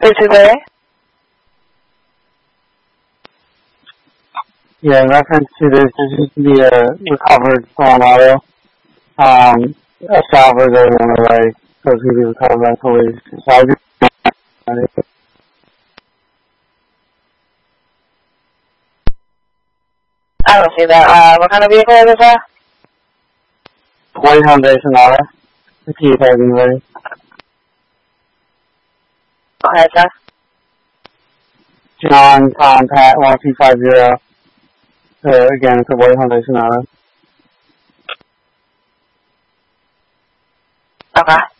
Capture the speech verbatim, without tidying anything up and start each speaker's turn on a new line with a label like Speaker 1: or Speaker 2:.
Speaker 1: Is he there?
Speaker 2: Yeah, in reference to this, this used to be a recovered stolen auto. Um, a salver that went away, so it's going to be recovered by police. So I just
Speaker 1: I don't see that. Uh, what kind of vehicle is that?
Speaker 2: White Hyundai Sonata. The key is ready.
Speaker 1: Go ahead, sir.
Speaker 2: John, Tom, Pat, one two five zero. Uh, again, it's a White Hyundai Sonata.
Speaker 1: Okay.